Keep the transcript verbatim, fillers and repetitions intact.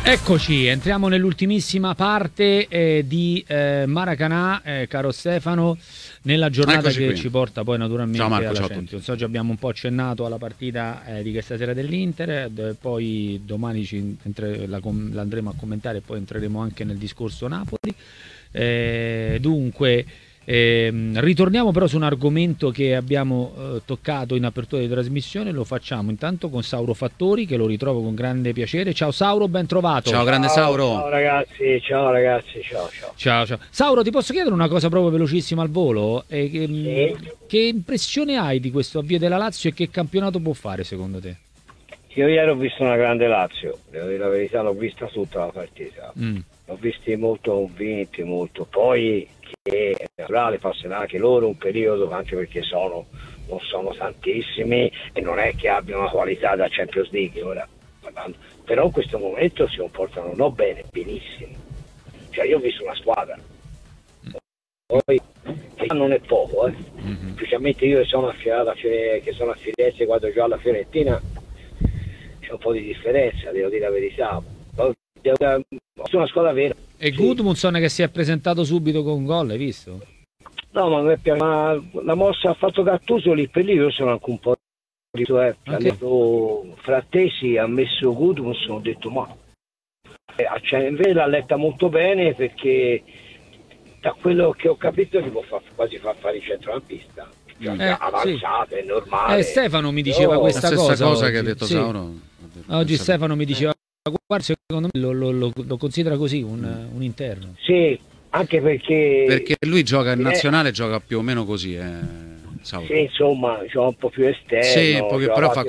Eccoci, entriamo nell'ultimissima parte eh, di eh, Maracanã, eh, caro Stefano, nella giornata Eccoci che qui. ci porta poi naturalmente Ciao Marco, alla ciao a Champions. tutti. Oggi abbiamo un po' accennato alla partita eh, di questa sera dell'Inter, eh, poi domani ci entre- la, com- la andremo a commentare e poi entreremo anche nel discorso Napoli. Eh, dunque... Ehm, ritorniamo però su un argomento che abbiamo eh, toccato in apertura di trasmissione. Lo facciamo intanto con Sauro Fattori, che lo ritrovo con grande piacere. Ciao Sauro, ben trovato. Ciao grande Ciao, Sauro. ciao ragazzi, ciao ragazzi, ciao ciao. Ciao, ciao. Sauro, ti posso chiedere una cosa proprio velocissima al volo? Eh, che, Sì. che impressione hai di questo avvio della Lazio e che campionato può fare secondo te? Io ieri ho visto una grande Lazio, devo dire la verità, l'ho vista tutta la partita. Mm. L'ho visti molto convinti, molto. Poi che è naturale, passerà anche loro un periodo, anche perché sono, non sono tantissimi e non è che abbiano una qualità da Champions League ora parlando. Però in questo momento si comportano non bene, benissimo. Cioè io ho visto una squadra. Poi che non è poco, eh. Mm-hmm. Specialmente io che sono a Firenze, che sono a Firenze quando gioco alla Fiorentina c'è un po' di differenza, devo dire la verità. Ho una squadra vera. E Sì. Gudmundsson che si è presentato subito con gol, hai visto? No, ma, a me piace, ma la mossa ha fatto Gattuso lì per lì, io sono anche un po' di eh. Ha Okay. detto Frattesi, ha messo Gudmundsson, ho detto ma eh, invece l'ha letta molto bene, perché da quello che ho capito si può far, quasi far fare il centrocampista. Cioè, Eh, avanzato, è normale. Eh, Stefano mi diceva Però- questa La stessa cosa, cosa oggi. che ha detto Sì. Sauro. Oggi Stefano mi diceva, guarda, secondo me lo, lo- lo- lo considera così, un, un interno. Sì, anche perché... Perché lui gioca in Eh. nazionale, gioca più o meno così, eh, Sauro. Sì, insomma, c'è un po' più esterno. Sì, un po' più- c'ho però fatto- fa